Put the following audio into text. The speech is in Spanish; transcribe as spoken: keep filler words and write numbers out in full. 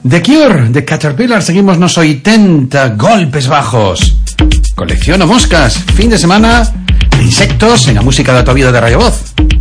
The Cure, de Caterpillar, seguimos nos oitenta, golpes bajos. Colecciono moscas, fin de semana de insectos en la música da tua vida de Radio Voz.